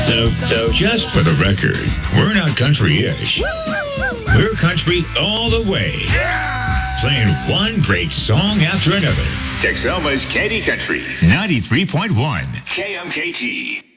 So just for the record, we're not country-ish. We're country all the way. Playing one great song after another. Texoma's Candy Country 93.1 KMKT.